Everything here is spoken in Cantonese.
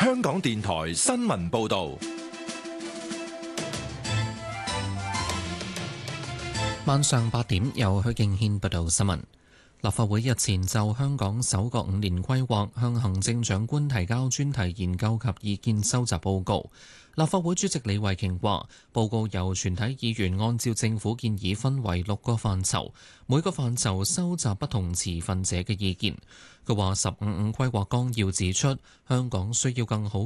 香港電台新聞報道。 晚上8點，由許敬軒報道新聞。立法會日前就香港首個5年規劃向行政長官提交專題研究及意見收集報告。立法會主席李慧瓊話，報告由全體議員按照政府建議分為6個範疇，每個範疇收集不同持份者嘅意見。佢話，15規劃綱要指出，香港需要更好